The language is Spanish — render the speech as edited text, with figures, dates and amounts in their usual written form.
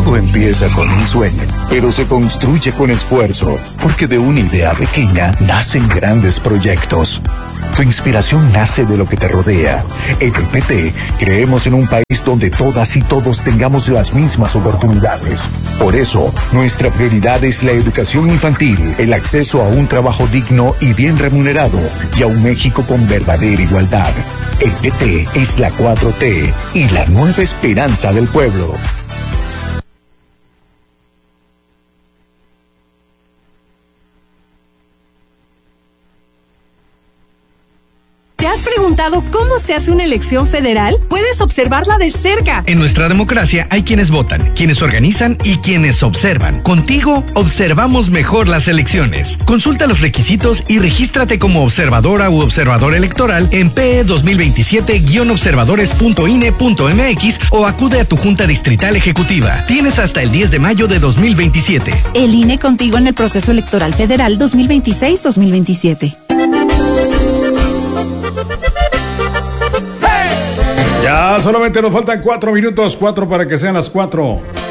Todo empieza con un sueño, pero se construye con esfuerzo, porque de una idea pequeña nacen grandes proyectos. Tu inspiración nace de lo que te rodea. En el PT creemos en un país donde todas y todos tengamos las mismas oportunidades. Por eso, nuestra prioridad es la educación infantil, el acceso a un trabajo digno y bien remunerado, y a un México con verdadera igualdad. El PT es la 4T y la nueva esperanza del pueblo. ¿Te has preguntado cómo se hace una elección federal? Puedes observarla de cerca. En nuestra democracia hay quienes votan, quienes organizan y quienes observan. Contigo observamos mejor las elecciones. Consulta los requisitos y regístrate como observadora u observador electoral en PE 2027-observadores.ine.mx o acude a tu Junta Distrital Ejecutiva. Tienes hasta el 10 de mayo de 2027. El INE contigo en el proceso electoral federal 2026-2027. Ya solamente nos faltan 4 minutos, 4 para que sean las 4.